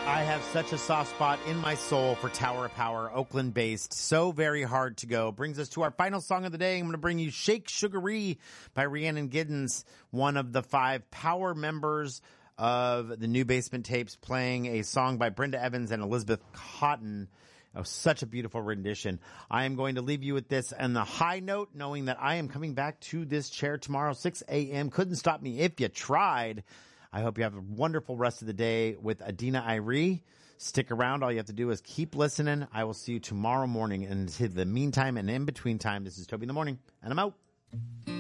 I have such a soft spot in my soul for Tower of Power, Oakland-based. So very hard to go. Brings us to our final song of the day. I'm going to bring you Shake Sugaree by Rhiannon Giddens, one of the 5 Power members of the New Basement Tapes, playing a song by Brenda Evans and Elizabeth Cotton. Oh, such a beautiful rendition. I am going to leave you with this on the high note, knowing that I am coming back to this chair tomorrow, 6 a.m. Couldn't stop me if you tried. I hope you have a wonderful rest of the day with Adina Irie. Stick around. All you have to do is keep listening. I will see you tomorrow morning. And in the meantime and in between time, this is Toby in the Morning, and I'm out.